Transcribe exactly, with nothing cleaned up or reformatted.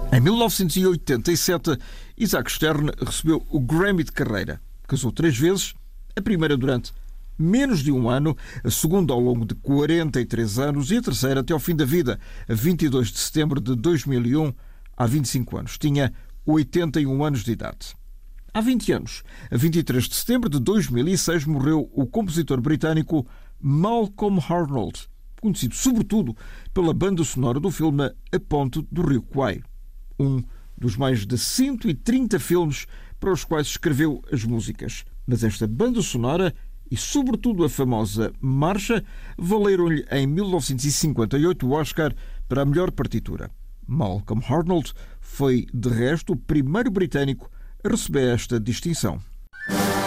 Em mil novecentos e oitenta e sete, Isaac Stern recebeu o Grammy de carreira. Casou três vezes, a primeira durante menos de um ano, a segunda ao longo de quarenta e três anos e a terceira até ao fim da vida, a vinte e dois de setembro de dois mil e um, há vinte e cinco anos. Tinha oitenta e um anos de idade. Há vinte anos, a vinte e três de setembro de dois mil e seis, morreu o compositor britânico Malcolm Arnold, conhecido sobretudo pela banda sonora do filme A Ponte do Rio Kwai, um dos mais de cento e trinta filmes para os quais escreveu as músicas. Mas esta banda sonora e, sobretudo, a famosa marcha valeram-lhe em mil novecentos e cinquenta e oito o Oscar para a melhor partitura. Malcolm Arnold foi, de resto, o primeiro britânico a receber esta distinção.